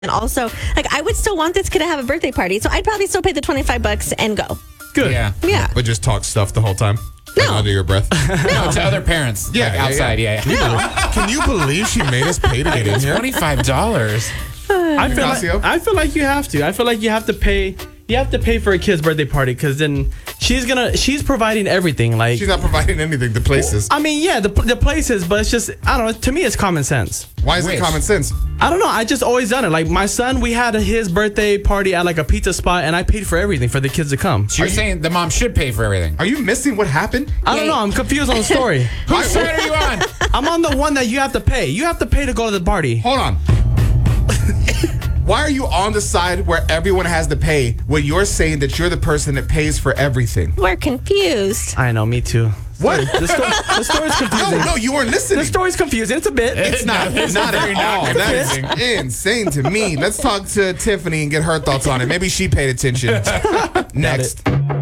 And also, like, I would still want this kid to have a birthday party, so I'd probably still pay the $25 and go. Good. Yeah. But just talk stuff the whole time. No. Like, under your breath. No, to other parents. Yeah, like yeah, outside. Yeah. Can you believe she made us pay to get in here? $25. I feel like you have to. I feel like you have to pay. You have to pay for a kid's birthday party because then she's providing everything. Like, She's not providing anything. The places. I mean, yeah, the places, but it's just, I don't know. To me, it's common sense. Why is it common sense? I don't know. I just always done it. Like, my son, we had his birthday party at like a pizza spot, and I paid for everything for the kids to come. So you're saying the mom should pay for everything? Are you missing what happened? I don't know. I'm confused on the story. Whose side are you on? I'm on the one that you have to pay. You have to pay to go to the party. Hold on. Why are you on the side where everyone has to pay when you're saying that you're the person that pays for everything? We're confused. I know, me too. What? The story's confusing. No, you weren't listening. The story's confusing. It's a bit. It's not at all. That's insane to me. Let's talk to Tiffany and get her thoughts on it. Maybe she paid attention. Next.